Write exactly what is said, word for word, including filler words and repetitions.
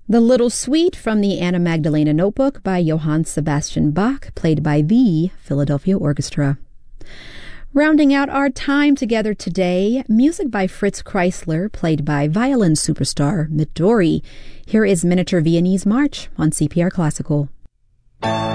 The Little Suite from the Anna Magdalena Notebook by Johann Sebastian Bach, played by the Philadelphia Orchestra. Rounding out our time together today, music by Fritz Kreisler, played by violin superstar Midori. Here is Miniature Viennese March on C P R Classical.